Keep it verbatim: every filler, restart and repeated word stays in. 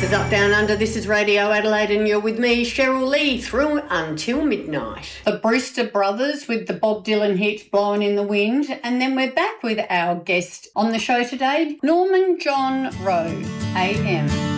is Up Down Under. This is Radio Adelaide and you're with me, Cheryl Lee, through until midnight. The Brewster Brothers with the Bob Dylan hit Blowing in the Wind, and then we're back with our guest on the show today, Norman John Rowe, A M.